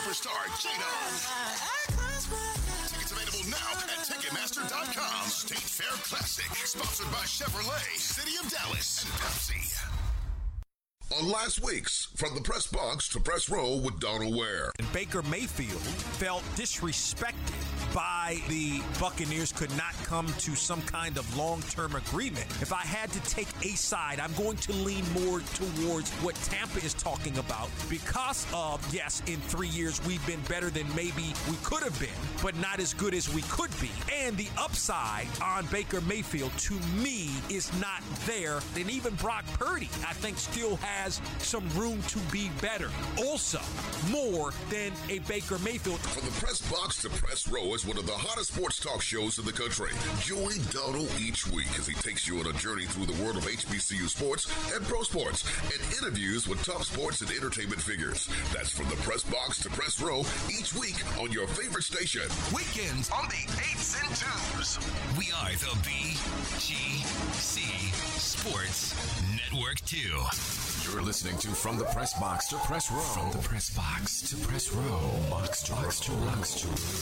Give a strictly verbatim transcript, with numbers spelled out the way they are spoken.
superstar J-Dog. Tickets available now at Ticketmaster dot com. State Fair Classic, sponsored by Chevrolet, City of Dallas, and Pepsi. On last week's From the Press Box to Press Row with Donald Ware. And Baker Mayfield felt disrespected by the Buccaneers, could not come to some kind of long-term agreement. If I had to take a side, I'm going to lean more towards what Tampa is talking about because of, yes, in three years we've been better than maybe we could have been, but not as good as we could be. And the upside on Baker Mayfield, to me, is not there. And even Brock Purdy, I think, still has some room to be better. Also, more than a Baker Mayfield. From the Press Box to Press Row is one of the hottest sports talk shows in the country. Join Donald each week as he takes you on a journey through the world of H B C U sports and pro sports and interviews with top sports and entertainment figures. That's From the Press Box to Press Row each week on your favorite station. Weekends on the eights and twos. We are the B G C Sports Network two. You're listening to From the Press Box to Press Row. From the Press Box to Press Row. Box to box to box to